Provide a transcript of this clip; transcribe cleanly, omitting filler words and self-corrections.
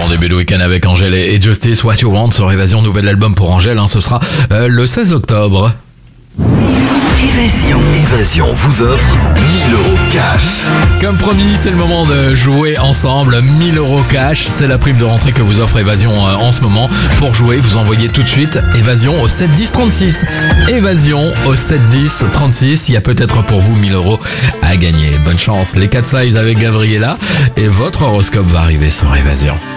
Bon début de week-end avec Angèle et Justice, What You Want sur Évasion, nouvel album pour Angèle, ce sera le 16 octobre. Évasion vous offre 1000 € cash. Comme promis, c'est le moment de jouer ensemble. 1000 € cash, c'est la prime de rentrée que vous offre Évasion en ce moment. Pour jouer, vous envoyez tout de suite Évasion au 7 10 36. Évasion au 7 10 36. Il y a peut-être pour vous 1000 € à gagner. Bonne chance, les 4 size avec Gabriella. Et votre horoscope va arriver sur Évasion.